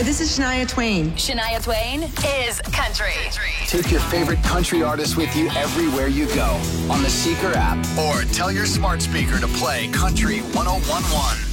Hi, this is Shania Twain. Shania Twain is country. Take your favorite country artist with you everywhere you go on the Seeker app or tell your smart speaker to play Country 101.1.